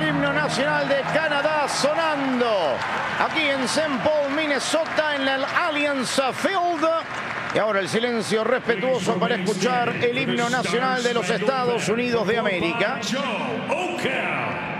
el himno nacional de Canadá sonando aquí en St. Paul, Minnesota, en el Allianz Field. Y ahora el silencio respetuoso para escuchar el himno nacional de los Estados Unidos de América.